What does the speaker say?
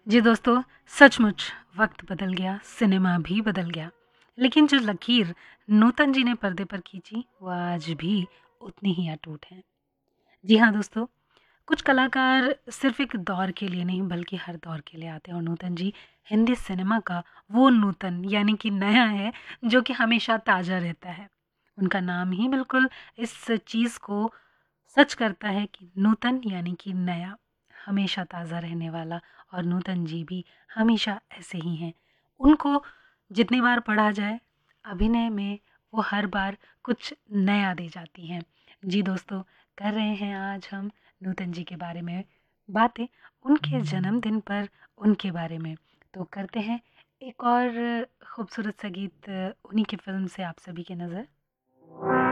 जी दोस्तों, सचमुच वक्त बदल गया, सिनेमा भी बदल गया, लेकिन जो लकीर नूतन जी ने पर्दे पर खींची, वो आज भी उतनी ही अटूट है। जी हाँ दोस्तों, कुछ कलाकार सिर्फ एक दौर के लिए नहीं बल्कि हर दौर के लिए आते हैं और नूतन जी हिंदी सिनेमा का वो नूतन यानी कि नया है जो कि हमेशा ताज़ा रहता है। उनका नाम ही बिल्कुल इस चीज़ को सच करता है कि नूतन यानी कि नया, हमेशा ताज़ा रहने वाला। और नूतन जी भी हमेशा ऐसे ही हैं। उनको जितनी बार पढ़ा जाए, अभिनय में वो हर बार कुछ नया दे जाती हैं। जी दोस्तों, कर रहे हैं आज हम नूतन जी के बारे में बातें, उनके जन्मदिन पर उनके बारे में। तो करते हैं एक और खूबसूरत सा गीत उन्हीं की फ़िल्म से आप सभी की नज़र।